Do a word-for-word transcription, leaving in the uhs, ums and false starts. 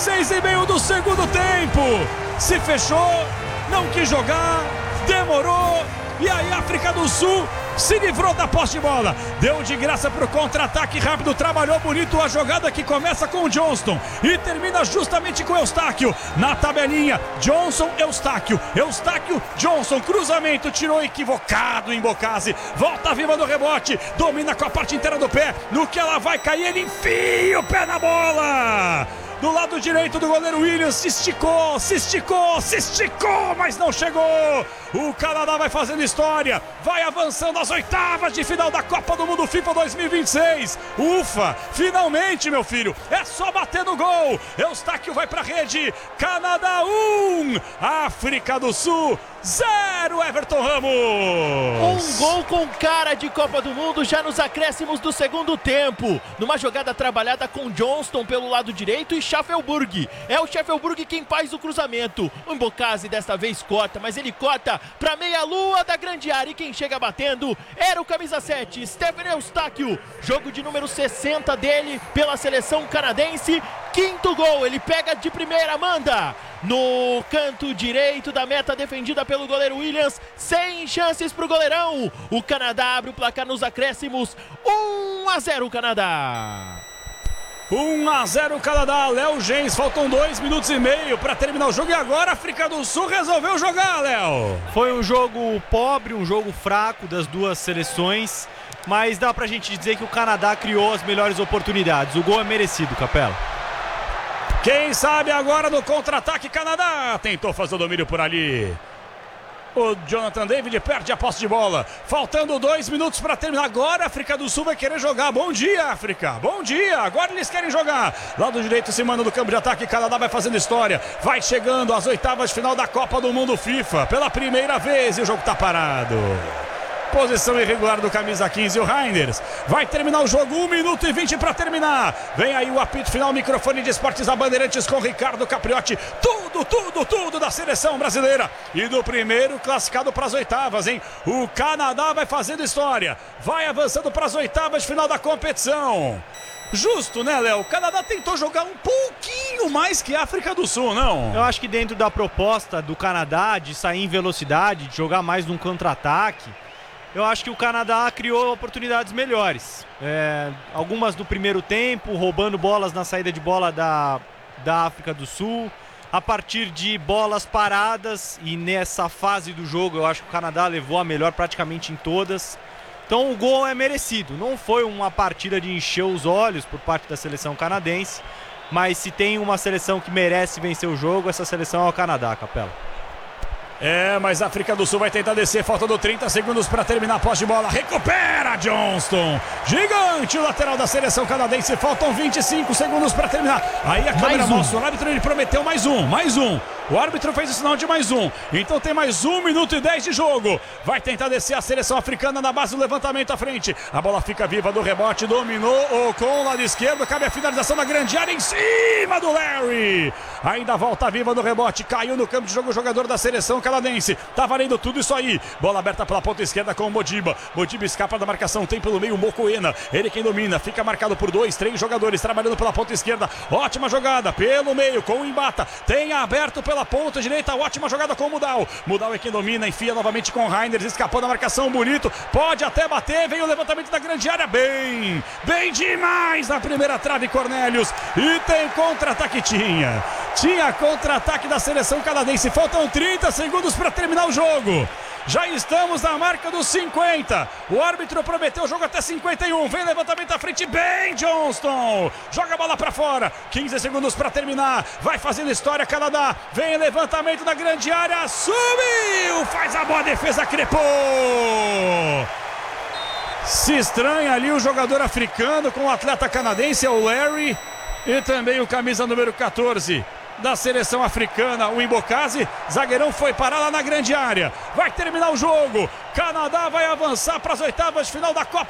seis e meio do segundo tempo. Se fechou, não quis jogar, demorou. E aí a África do Sul se livrou da posse de bola. Deu de graça para o contra-ataque rápido. Trabalhou bonito a jogada que começa com o Johnston e termina justamente com o Eustáquio. Na tabelinha, Johnson, Eustáquio. Eustáquio, Johnson. Cruzamento, tirou equivocado em Bocase. Volta viva no rebote. Domina com a parte inteira do pé. No que ela vai cair, ele enfia o pé na bola. Do lado direito do goleiro Williams, se esticou, se esticou, se esticou, mas não chegou. O Canadá vai fazendo história, vai avançando às oitavas de final da Copa do Mundo FIFA dois mil e vinte e seis. Ufa, finalmente, meu filho, é só bater no gol. Eustáquio vai pra rede, Canadá um, África do Sul zero, Everton Ramos. Um gol com cara de Copa do Mundo já nos acréscimos do segundo tempo. Numa jogada trabalhada com Johnston pelo lado direito e Schaffelburg. É o Schaffelburg quem faz o cruzamento. O Mbokase desta vez corta, mas ele corta para meia-lua da grande área. E quem chega batendo era o camisa sete, Stephen Eustáquio. Jogo de número sessenta dele pela seleção canadense. Quinto gol, ele pega de primeira, manda no canto direito da meta, defendida pelo goleiro Williams. Sem chances para o goleirão. O Canadá abre o placar nos acréscimos. um a zero Canadá. um a zero Canadá, Léo Gens, faltam dois minutos e meio para terminar o jogo. E agora a África do Sul resolveu jogar, Léo. Foi um jogo pobre, um jogo fraco das duas seleções, mas dá pra gente dizer que o Canadá criou as melhores oportunidades. O gol é merecido, Capela. Quem sabe agora no contra-ataque, Canadá tentou fazer o domínio por ali. O Jonathan David perde a posse de bola. Faltando dois minutos para terminar. Agora a África do Sul vai querer jogar. Bom dia, África. Bom dia. Agora eles querem jogar. Lado direito se manda do campo de ataque. Canadá vai fazendo história. Vai chegando às oitavas de final da Copa do Mundo FIFA. Pela primeira vez e o jogo tá parado. Posição irregular do camisa quinze, o Reinders. Vai terminar o jogo, um minuto e vinte para terminar. Vem aí o apito final, microfone de esportes da Bandeirantes com Ricardo Capriotti. Tudo, tudo, tudo da seleção brasileira. E do primeiro classificado para as oitavas, hein? O Canadá vai fazendo história. Vai avançando para as oitavas de final da competição. Justo, né, Léo? O Canadá tentou jogar um pouquinho mais que a África do Sul, não? Eu acho que dentro da proposta do Canadá de sair em velocidade, de jogar mais num contra-ataque, eu acho que o Canadá criou oportunidades melhores. É, algumas do primeiro tempo, roubando bolas na saída de bola da, da África do Sul. A partir de bolas paradas, e nessa fase do jogo eu acho que o Canadá levou a melhor praticamente em todas. Então o gol é merecido. Não foi uma partida de encher os olhos por parte da seleção canadense, mas se tem uma seleção que merece vencer o jogo, essa seleção é o Canadá, Capela. É, mas a África do Sul vai tentar descer, faltando trinta segundos para terminar a posse de bola. Recupera Johnston. Gigante o lateral da seleção canadense. Faltam vinte e cinco segundos para terminar. Aí a câmera mostra o árbitro, ele prometeu mais um, mais um. O árbitro fez o sinal de mais um. Então tem mais um minuto e dez de jogo. Vai tentar descer a seleção africana na base do levantamento à frente. A bola fica viva do rebote. Dominou o com o lado esquerdo. Cabe a finalização na grande área em cima do Larry. Ainda volta viva no rebote. Caiu no campo de jogo o jogador da seleção canadense. Tá valendo tudo isso aí. Bola aberta pela ponta esquerda com o Modiba. Modiba escapa da marcação. Tem pelo meio o Mokoena. Ele quem domina. Fica marcado por dois, três jogadores trabalhando pela ponta esquerda. Ótima jogada pelo meio com o Embata. Tem aberto pela ponta direita, ótima jogada com o Mudal. Mudal é quem domina, enfia novamente com o Reinders, escapou da marcação, bonito, pode até bater, vem o levantamento da grande área, bem, bem demais na primeira trave, Cornelius, e tem contra-ataque, tinha, tinha contra-ataque da seleção canadense, faltam trinta segundos para terminar o jogo. Já estamos na marca dos cinquenta. O árbitro prometeu o jogo até cinquenta e um. Vem levantamento à frente, bem Johnston. Joga a bola para fora. quinze segundos para terminar. Vai fazendo história Canadá. Vem levantamento da grande área. Subiu. Faz a boa defesa, crepou. Se estranha ali o jogador africano com o atleta canadense, é o Larry. E também o camisa número quatorze. Da seleção africana, o Mbokase, zagueirão foi parar lá na grande área, vai terminar o jogo, Canadá vai avançar para as oitavas de final da Copa